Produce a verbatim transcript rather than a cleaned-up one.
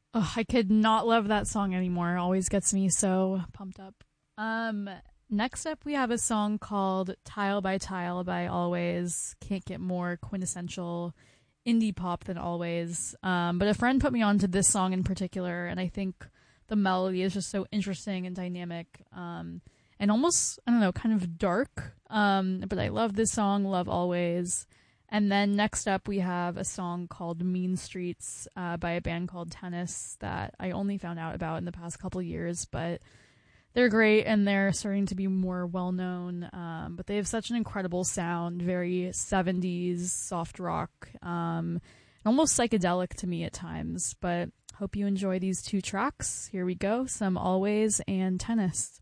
Oh, I could not love that song anymore. It always gets me so pumped up. Um, Next up, we have a song called Tile by Tile by Always. Can't get more quintessential indie pop than Always. Um, but a friend put me on to this song in particular, and I think the melody is just so interesting and dynamic. Um, and almost, I don't know, kind of dark. Um, but I love this song, love Always. And then next up, we have a song called Mean Streets uh, by a band called Tennis that I only found out about in the past couple years, but they're great and they're starting to be more well known. Um, but they have such an incredible sound, very seventies soft rock, um, almost psychedelic to me at times. But hope you enjoy these two tracks. Here we go, some Always and Tennis.